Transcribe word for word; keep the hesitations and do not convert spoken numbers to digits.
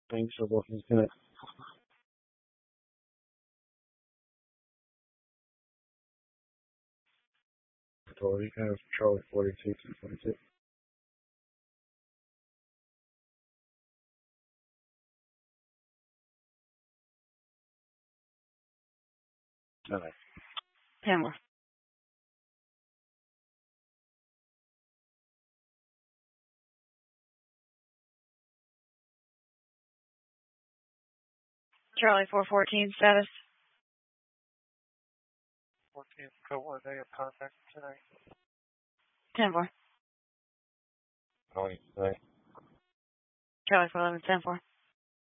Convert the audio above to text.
Thanks for looking at it. Authority, kind of Charlie forty-two to twenty-two. All right. ten more. Charlie four fourteen status. fourteenth cohort day of contact tonight. ten four. Twenty, tonight. Charlie four eleven ten four.